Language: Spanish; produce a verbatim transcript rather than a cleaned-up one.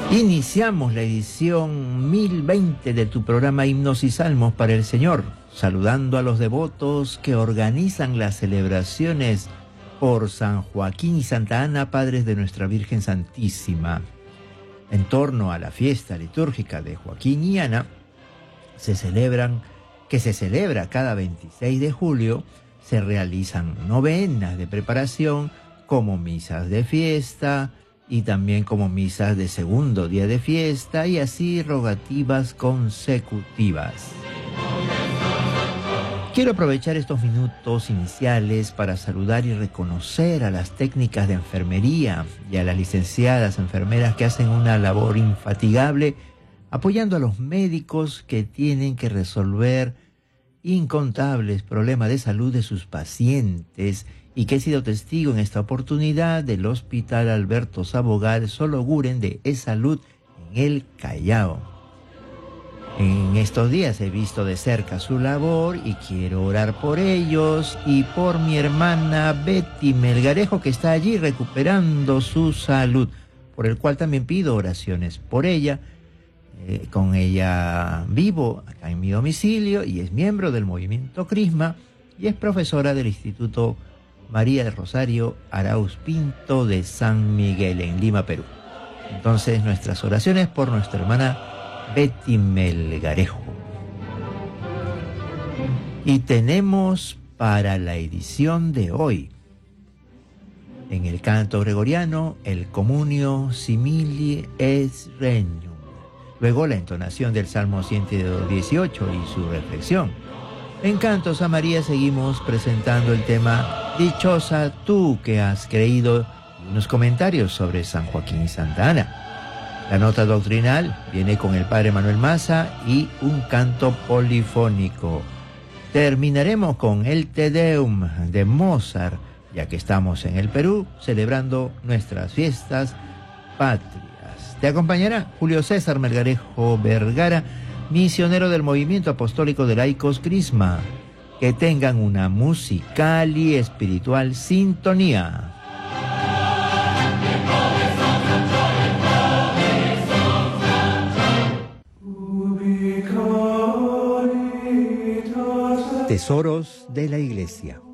Iniciamos la edición mil veinte de tu programa Himnos y Salmos para el Señor, saludando a los devotos que organizan las celebraciones por San Joaquín y Santa Ana, padres de nuestra Virgen Santísima. En torno a la fiesta litúrgica de Joaquín y Ana, se celebran, que se celebra cada veintiséis de julio, se realizan novenas de preparación como misas de fiesta, y también como misas de segundo día de fiesta y así rogativas consecutivas. Quiero aprovechar estos minutos iniciales para saludar y reconocer a las técnicas de enfermería y a las licenciadas enfermeras que hacen una labor infatigable apoyando a los médicos que tienen que resolver incontables problemas de salud de sus pacientes y que he sido testigo en esta oportunidad del Hospital Alberto Sabogal Sologuren de E-Salud en el Callao. En estos días he visto de cerca su labor y quiero orar por ellos y por mi hermana Betty Melgarejo, que está allí recuperando su salud, por el cual también pido oraciones por ella. Eh, con ella vivo acá en mi domicilio y es miembro del Movimiento Crisma y es profesora del Instituto María del Rosario Arauz Pinto de San Miguel en Lima, Perú. Entonces, nuestras oraciones por nuestra hermana Betty Melgarejo. Y tenemos para la edición de hoy, en el canto gregoriano, el Comunio Simili es Regnum. Luego la entonación del Salmo ciento dieciocho y su reflexión. En Cantos a María seguimos presentando el tema Dichosa tú que has creído y unos comentarios sobre San Joaquín y Santa Ana. La nota doctrinal viene con el Padre Manuel Maza y un canto polifónico. Terminaremos con el Te Deum de Mozart, ya que estamos en el Perú celebrando nuestras fiestas patrias. Te acompañará Julio César Melgarejo Vergara, misionero del Movimiento Apostólico de Laicos Crisma. Que tengan una musical y espiritual sintonía. Tesoros de la Iglesia.